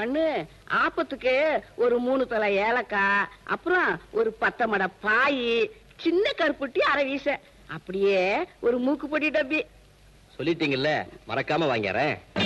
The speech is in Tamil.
கண்ணு ஆப்பத்துக்கு ஒரு 3 தலை ஏலக்காய், அப்புறம் ஒரு 10 மடை பாய், சின்ன கருப்புட்டி அரை வீச, அப்படியே ஒரு மூக்குப்பொடி டப்பி. சொல்லிட்டீங்கல்ல, மறக்காம வாங்கிறேன்.